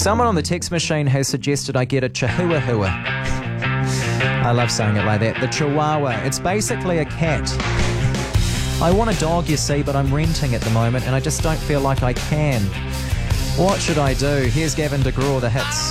Someone on the text machine has suggested I get a chihuahua. I love saying it like that. The Chihuahua. It's basically a cat. I want a dog, you see, but I'm renting at the moment and I just don't feel like I can. What should I do? Here's Gavin DeGraw, the hits.